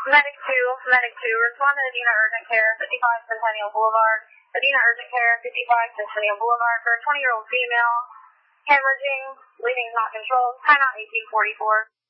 Medic 2, respond to Adina Urgent Care, 55 Centennial Boulevard. Adina Urgent Care, 55 Centennial Boulevard for a 20-year-old female, hemorrhaging, bleeding is not controlled, timeout 1844.